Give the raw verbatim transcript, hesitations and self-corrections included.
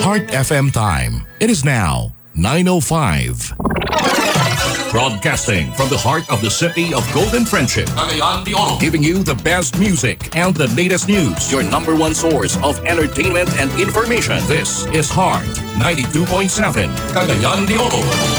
Heart F M time. It is now nine oh five. Broadcasting from the heart of the city of Golden Friendship, Cagayan de Oro, giving you the best music and the latest news. Your number one source of entertainment and information. This is Heart ninety-two point seven, Cagayan de Oro.